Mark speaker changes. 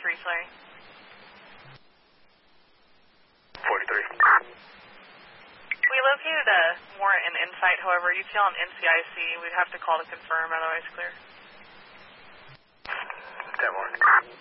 Speaker 1: sorry.
Speaker 2: 43.
Speaker 1: We located a warrant in Insight, however, UTL on NCIC. We'd have to call to confirm, otherwise clear.
Speaker 2: 10 more.